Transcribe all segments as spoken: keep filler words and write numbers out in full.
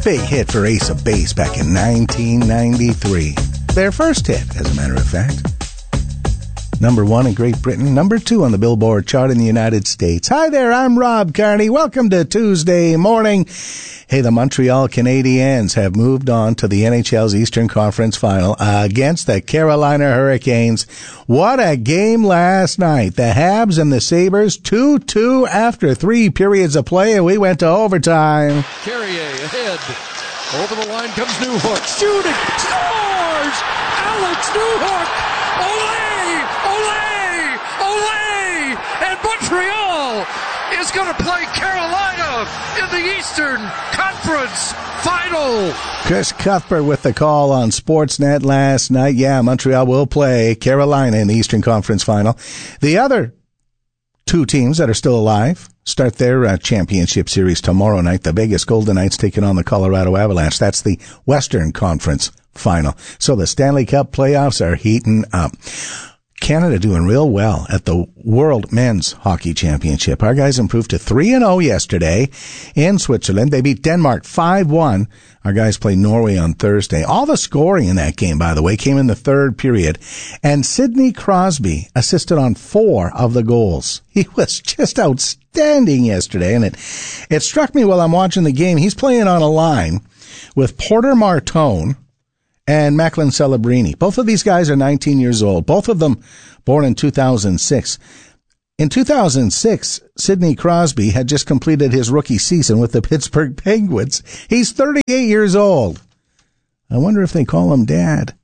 Big hit for Ace of Base back in nineteen ninety-three. Their first hit, as a matter of fact. Number one in Great Britain, number two on the Billboard chart in the United States. Hi there, I'm Rob Carney. Welcome to Tuesday morning. Hey, the Montreal Canadiens have moved on to the N H L's Eastern Conference Final uh, against the Carolina Hurricanes. What a game last night. The Habs and the Sabres, two two after three periods of play, and we went to overtime. Carrier ahead. Over the line comes Newhook. Shooting. Scores! Alex Newhook! Olé! Olé! Olé! And Montreal is going to play Carolina in the Eastern Conference Final. Chris Cuthbert with the call on Sportsnet last night. Yeah, Montreal will play Carolina in the Eastern Conference Final. The other two teams that are still alive start their uh, championship series tomorrow night. The Vegas Golden Knights taking on the Colorado Avalanche. That's the Western Conference Final. So the Stanley Cup playoffs are heating up. Canada doing real well at the World Men's Hockey Championship. Our guys improved to three and oh yesterday in Switzerland. They beat Denmark five one. Our guys play Norway on Thursday. All the scoring in that game, by the way, came in the third period. And Sidney Crosby assisted on four of the goals. He was just outstanding yesterday. And it, it struck me while I'm watching the game. He's playing on a line with Porter Martone and Macklin Celebrini. Both of these guys are nineteen years old. Both of them born in two thousand six. In two thousand six, Sidney Crosby had just completed his rookie season with the Pittsburgh Penguins. He's thirty-eight years old. I wonder if they call him Dad.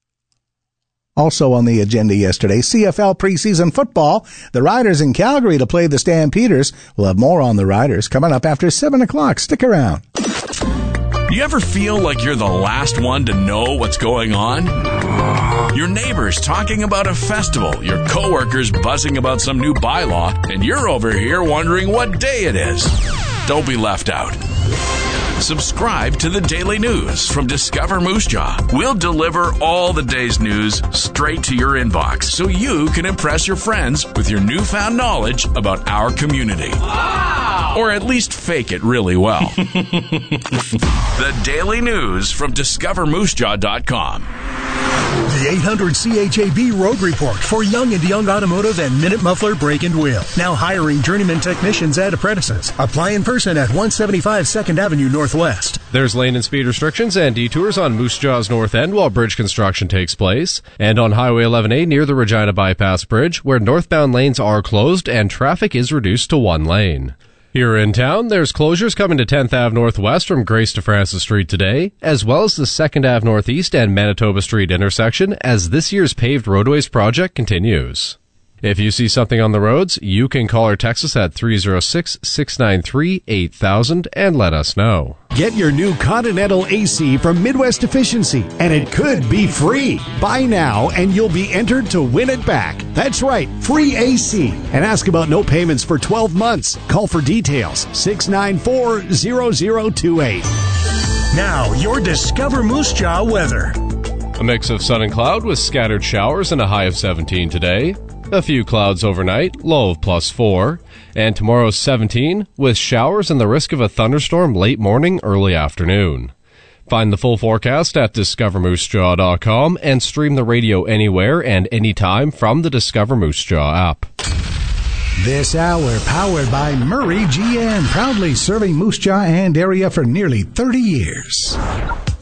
Also on the agenda yesterday, C F L preseason football. The Riders in Calgary to play the Stampeders. We'll have more on the Riders coming up after seven o'clock. Stick around. You ever feel like you're the last one to know what's going on? Your neighbor's talking about a festival, your coworker's buzzing about some new bylaw, and you're over here wondering what day it is. Don't be left out. Subscribe to the Daily News from Discover Moose Jaw. We'll deliver all the day's news straight to your inbox so you can impress your friends with your newfound knowledge about our community. Wow! Or at least fake it really well. The Daily News from discover moose jaw dot com. The eight hundred C H A B Road Report for Young and Young Automotive and Minute Muffler Brake and Wheel. Now hiring journeyman technicians and apprentices. Apply in person at one seventy-five second Avenue Northwest. There's lane and speed restrictions and detours on Moose Jaw's north end while bridge construction takes place. And on Highway eleven A near the Regina Bypass Bridge, where northbound lanes are closed and traffic is reduced to one lane. Here in town, there's closures coming to tenth Avenue Northwest from Grace to Francis Street today, as well as the second Avenue Northeast and Manitoba Street intersection as this year's paved roadways project continues. If you see something on the roads, you can call or text us at three oh six, six nine three, eight thousand and let us know. Get your new Continental A C from Midwest Efficiency, and it could be free. Buy now, and you'll be entered to win it back. That's right, free A C. And ask about no payments for twelve months. Call for details, six nine four, zero zero two eight. Now, your Discover Moose Jaw weather. A mix of sun and cloud with scattered showers and a high of seventeen today. A few clouds overnight, low of plus four. And tomorrow's seventeen, with showers and the risk of a thunderstorm late morning, early afternoon. Find the full forecast at discover moose jaw dot com and stream the radio anywhere and anytime from the Discover Moose Jaw app. This hour powered by Murray G M, proudly serving Moose Jaw and area for nearly thirty years.